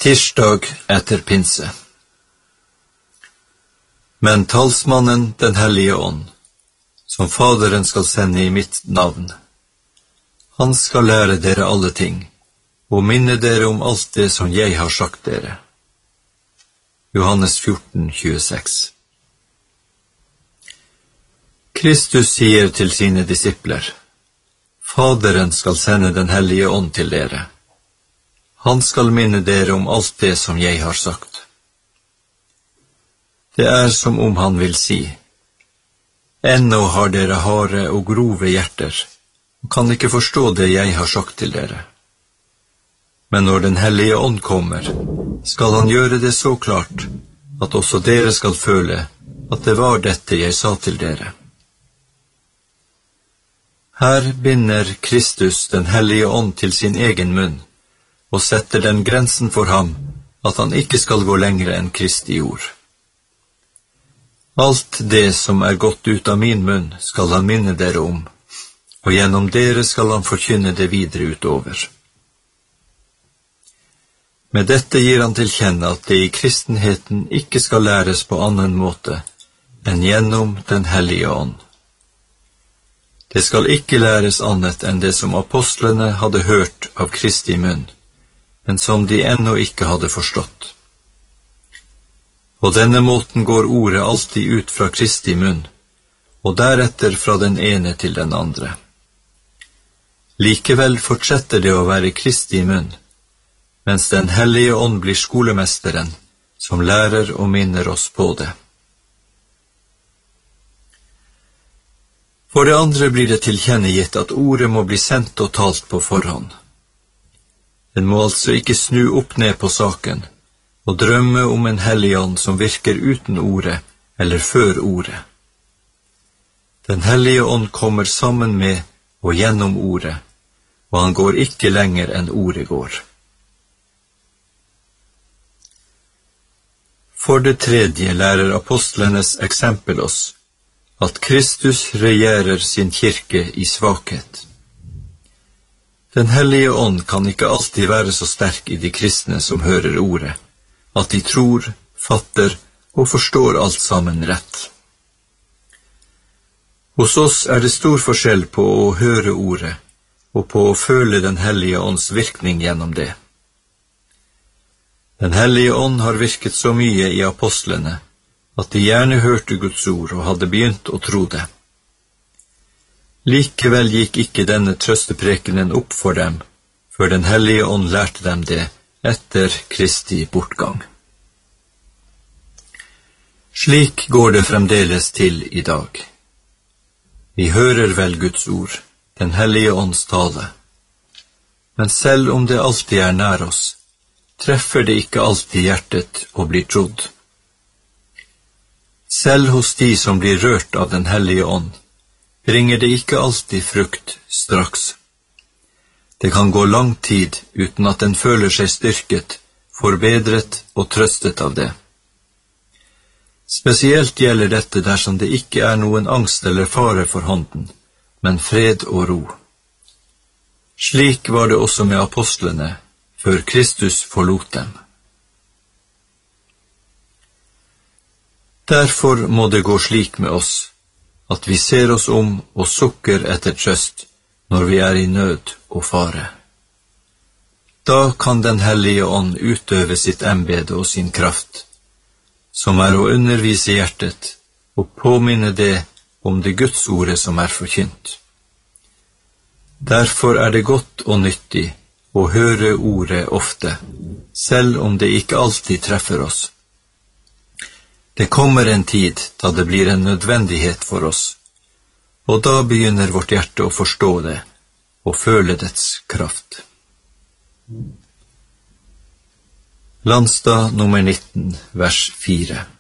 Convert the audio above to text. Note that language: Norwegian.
Tirsdag etter pinse. Men talsmannen, den hellige ånd, som Faderen skal sende i mitt navn, han skal lære dere alle ting, og minne dere om alt det som jeg har sagt dere. Johannes 14:26. Kristus sier til sine disipler: Faderen skal sende den hellige ånd til dere. Han skal minne dere om alt det som jeg har sagt. Det er som om han vil si: Ennå har dere harde og grove hjerter, og kan ikke forstå det jeg har sagt til dere. Men når den hellige ånd kommer, skal han gjøre det så klart, at også dere skal føle at det var dette jeg sa til dere. Her binder Kristus den hellige ånd til sin egen munn, og setter den grensen for ham at han ikke skal gå lengre enn Kristi ord. Alt det som er gått ut av min munn skal han minne dere om, og gjennom dere skal han forkynne det videre utover. Med dette gir han til kjenne at det i kristenheten ikke skal læres på annen måte enn gjennom den hellige ånd. Det skal ikke læres annet enn det som apostlene hadde hørt av Kristi munn, men som de ennå ikke hadde forstått. På denne måten går ordet alltid ut fra Kristi munn, og deretter fra den ene til den andre. Likevel fortsetter det å være Kristi munn, mens den hellige ånd blir skolemesteren, som lærer og minner oss på det. For det andre blir det tilkjennegitt at ordet må bli sendt og talt på forhånd. Den må altså ikke snu opp ned på saken, og drømme om en hellig ånd som virker uten ordet, eller før ordet. Den hellige ånd kommer sammen med og gjennom ordet, og han går ikke lenger enn ordet går. For det tredje lærer apostlenes eksempel oss at Kristus regjerer sin kirke i svakhet. Den hellige ånd kan ikke alltid være så sterk i de kristne som hører ordet, at de tror, fatter og forstår alt sammen rett. Hos oss er det stor forskjell på å høre ordet og på å føle den hellige ånds virkning gjennom det. Den hellige ånd har virket så mye i apostlene at de gjerne hørte Guds ord og hadde begynt å tro det. Likevel gikk ikke denne trøsteprekenen opp for dem, før den hellige ånd lærte dem det etter Kristi bortgang. Slik går det fremdeles til i dag. Vi hører vel Guds ord, den hellige ånds tale, men selv om det alltid er nær oss, treffer det ikke alltid hjertet og blir trodd. Selv hos de som blir rørt av den hellige ånd, bringer det ikke alltid frukt straks. Det kan gå lang tid uten at den føler seg styrket, forbedret og trøstet av det. Spesielt gjelder dette dersom det ikke er noen angst eller fare for hånden, men fred og ro. Slik var det også med apostlene, før Kristus forlot dem. Derfor må det gå slik med oss, at vi ser oss om og sukker etter trøst når vi er i nød og fare. Da kan den hellige ånd utøve sitt embete og sin kraft, som er å undervise hjertet og påminne det om det Guds ordet som er forkynt. Derfor er det godt og nyttig å høre ordet ofte, selv om det ikke alltid treffer oss. Det kommer en tid da det blir en nødvendighet for oss, og da begynner vårt hjerte å forstå det og føle dets kraft. Landstad nummer 19, vers 4.